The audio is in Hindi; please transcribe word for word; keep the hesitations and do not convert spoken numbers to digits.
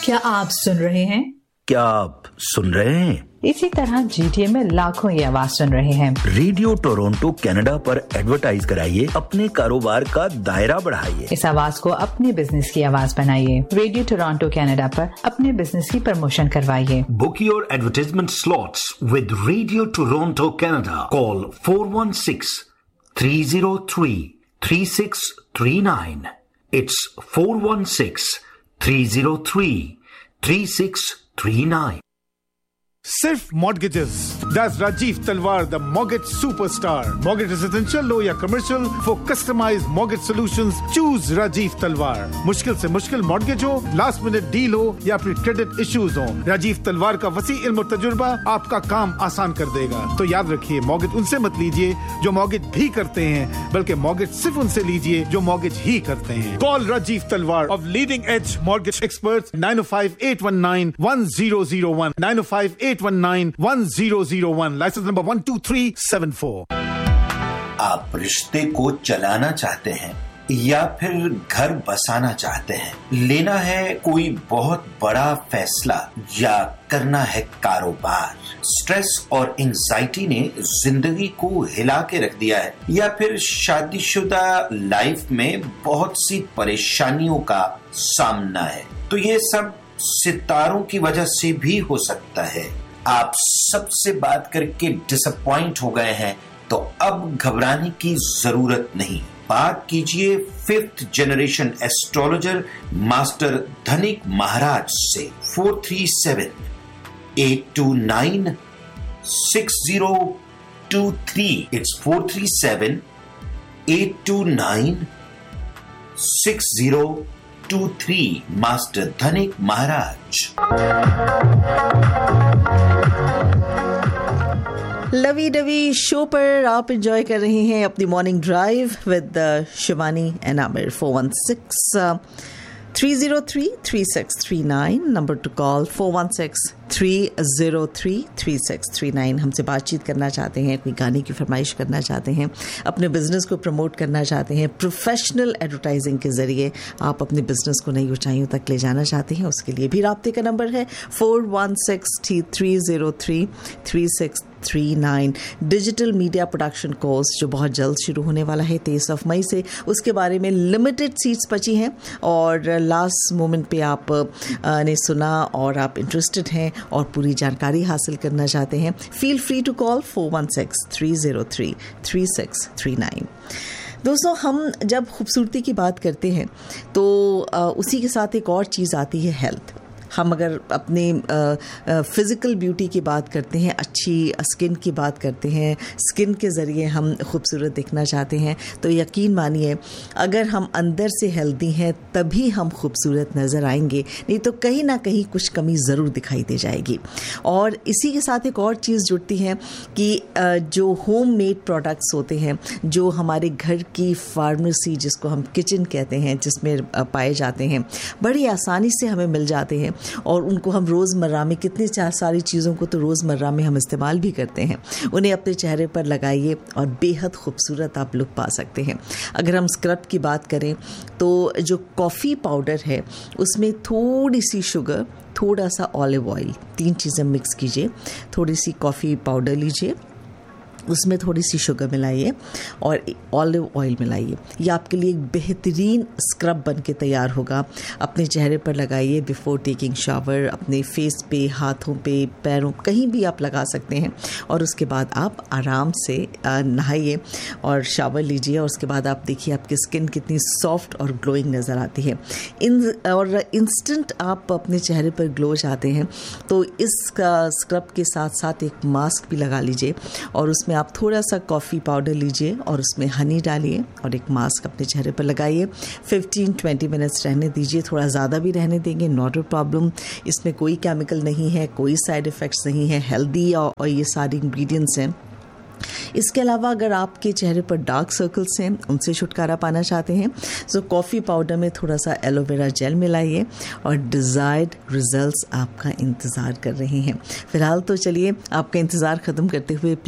क्या आप सुन रहे हैं? क्या आप सुन रहे हैं? इसी तरह जीटीए में लाखों ये आवाज सुन रहे हैं। रेडियो टोरंटो कनाडा पर एडवर्टाइज कराइए, अपने कारोबार का दायरा बढ़ाइए। इस आवाज को अपने बिजनेस की आवाज बनाइए। रेडियो टोरंटो कनाडा पर अपने बिजनेस की प्रमोशन करवाइए। Book your advertisement slots with Radio Toronto Canada. Call four one six, three zero three, three six three nine. It's four one six, three zero three, three six three nine. सिर्फ मॉर्गेजेस, दैट्स राजीव तलवार, the mortgage superstar. Mortgage residential लो या commercial, for customised mortgage solutions choose Rajiv तलवार। मुश्किल से मुश्किल मॉर्गेज हो, लास्ट मिनट डील हो या फिर क्रेडिट इश्यूज हो, राजीव तलवार का वसी इल्म और तजुर्बा आपका काम आसान कर देगा। तो याद रखिए, मॉर्गेज उनसे मत लीजिए जो मॉर्गेज भी करते हैं, बल्कि मॉर्गेज सिर्फ उनसे लीजिए जो मॉर्गेज ही करते हैं। कॉल राजीव तलवार of leading edge mortgage experts nine O five eight one nine one zero zero one nine O five eight one nine one zero zero one, licence number one two three seven four. आप रिश्ते को चलाना चाहते हैं या फिर घर बसाना चाहते हैं, लेना है कोई बहुत बड़ा फैसला या करना है कारोबार, स्ट्रेस और एंजाइटी ने जिंदगी को हिला के रख दिया है, या फिर शादीशुदा लाइफ में बहुत सी परेशानियों का सामना है, तो ये सब सितारों की वजह से भी हो सकता है। आप सबसे बात करके डिसअपॉइंट हो गए हैं, तो अब घबराने की जरूरत नहीं। बात कीजिए फिफ्थ जनरेशन एस्ट्रोलॉजर मास्टर धनिक महाराज से। Four three seven eight to nine six zero to three. It's four three seven eight to nine six zero to three. Master धनिक महाराज। लवी डवी शो पर आप एंजॉय कर रहे हैं अपनी morning drive with Shivani and Aamir. Four one six three zero three three six three nine number two call. Four one six three zero three three six three nine. हमसे बातचीत करना चाहते हैं, कोई गाने की फरमाइश करना चाहते हैं, अपने बिजनेस को प्रमोट करना चाहते हैं, प्रोफेशनल एडवर्टाइजिंग के जरिए आप अपने बिजनेस को नई ऊंचाइयों तक ले जाना चाहते हैं, उसके लिए भी राब्ते का नंबर है four one six three zero three three six three nine. Digital media production course जो बहुत जल्द शुरू होने वाला है तेईस ऑफ मई से, उसके बारे में लिमिटेड सीट्स बची हैं और लास्ट मोमेंट पे आप आ, ने सुना और आप इंटरेस्टेड हैं और पूरी जानकारी हासिल करना चाहते हैं, feel free to call four one six three zero three three six three nine. दोस्तों, हम जब खूबसूरती की बात करते हैं तो आ, उसी के साथ एक और चीज़ आती है हेल्थ। हम अगर अपने फ़िज़िकल ब्यूटी की बात करते हैं, अच्छी स्किन की बात करते हैं, स्किन के ज़रिए हम खूबसूरत दिखना चाहते हैं, तो यकीन मानिए अगर हम अंदर से हेल्दी हैं तभी हम खूबसूरत नज़र आएंगे, नहीं तो कहीं ना कहीं कुछ कमी ज़रूर दिखाई दे जाएगी। और इसी के साथ एक और चीज़ जुड़ती है कि जो होम मेड प्रोडक्ट्स होते हैं, जो हमारे घर की फार्मेसी जिसको हम किचन कहते हैं, जिसमें पाए जाते हैं, बड़ी आसानी से हमें मिल जाते हैं और उनको हम रोज़मर्रा में, कितनी सारी चीज़ों को तो रोज़मर्रा में हम इस्तेमाल भी करते हैं, उन्हें अपने चेहरे पर लगाइए और बेहद खूबसूरत आप लुक पा सकते हैं। अगर हम स्क्रब की बात करें तो जो कॉफ़ी पाउडर है उसमें थोड़ी सी शुगर, थोड़ा सा ऑलिव ऑयल, तीन चीज़ें मिक्स कीजिए। थोड़ी सी कॉफ़ी पाउडर लीजिए, उसमें थोड़ी सी शुगर मिलाइए और ऑलिव ऑयल मिलाइए। ये आपके लिए एक बेहतरीन स्क्रब बन के तैयार होगा। अपने चेहरे पर लगाइए बिफ़ोर टेकिंग शावर, अपने फेस पे, हाथों पे, पैरों, कहीं भी आप लगा सकते हैं और उसके बाद आप आराम से नहाइए और शावर लीजिए और उसके बाद आप देखिए आपकी स्किन कितनी सॉफ्ट और ग्लोइंग नज़र आती है। इन और इंस्टेंट आप अपने चेहरे पर ग्लो चाहते हैं तो इस स्क्रब के साथ साथ एक मास्क भी लगा लीजिए और उसमें आप थोड़ा सा कॉफ़ी पाउडर लीजिए और उसमें हनी डालिए और एक मास्क अपने चेहरे पर लगाइए। फिफ्टीन ट्वेंटी मिनट्स रहने दीजिए, थोड़ा ज़्यादा भी रहने देंगे, नॉट अ प्रॉब्लम। इसमें कोई केमिकल नहीं है, कोई साइड इफ़ेक्ट्स नहीं है, हेल्दी और, और ये सारे इंग्रेडिएंट्स हैं। इसके अलावा अगर आपके चेहरे पर डार्क सर्कल्स हैं, उनसे छुटकारा पाना चाहते हैं, तो कॉफ़ी पाउडर में थोड़ा सा एलोवेरा जेल मिलाइए और डिज़ायर्ड रिजल्ट्स आपका इंतज़ार कर रहे हैं। फ़िलहाल तो चलिए आपका इंतज़ार ख़त्म करते हुए